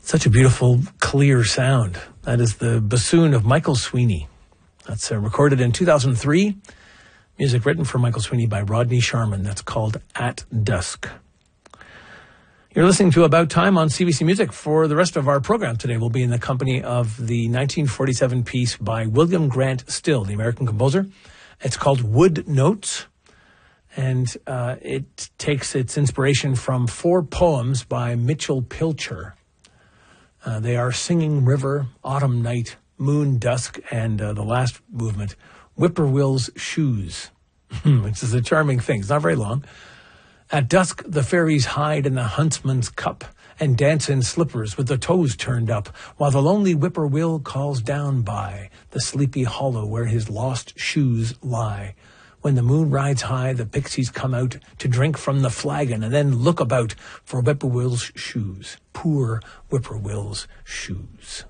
Such a beautiful, clear sound. That is the bassoon of Michael Sweeney. That's recorded in 2003. Music written for Michael Sweeney by Rodney Sharman. That's called At Dusk. You're listening to About Time on CBC Music. For the rest of our program today, we'll be in the company of the 1947 piece by William Grant Still, the American composer. It's called Wood Notes, and it takes its inspiration from 4 poems by Mitchell Pilcher. They are Singing River, Autumn Night, Moon Dusk, and the last movement, Whippoorwill's Shoes, which is a charming thing. It's not very long. At dusk, the fairies hide in the huntsman's cup and dance in slippers with the toes turned up, while the lonely whippoorwill calls down by the sleepy hollow where his lost shoes lie. When the moon rides high, the pixies come out to drink from the flagon and then look about for Whippoorwill's shoes. Poor Whippoorwill's shoes.